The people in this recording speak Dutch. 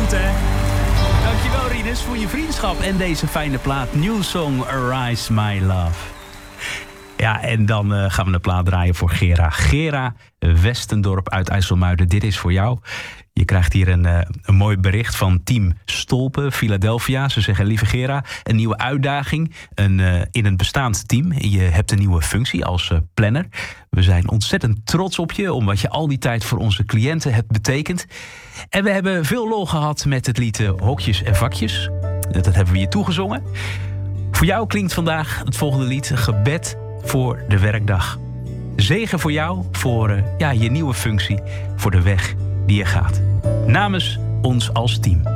goed, hè? Dankjewel, Rinus, voor je vriendschap en deze fijne plaat. New song, Arise My Love. Ja, en dan gaan we een plaat draaien voor Gera. Gera Westendorp uit IJsselmuiden, dit is voor jou. Je krijgt hier een mooi bericht van team Stolpen, Philadelphia. Ze zeggen, lieve Gera, een nieuwe uitdaging in een bestaand team. Je hebt een nieuwe functie als planner. We zijn ontzettend trots op je, om wat je al die tijd voor onze cliënten hebt betekend. En we hebben veel lol gehad met het lied Hokjes en Vakjes. Dat hebben we je toegezongen. Voor jou klinkt vandaag het volgende lied, Gebed voor de werkdag. Zegen voor jou, voor je nieuwe functie, voor de weg die je gaat. Namens ons als team.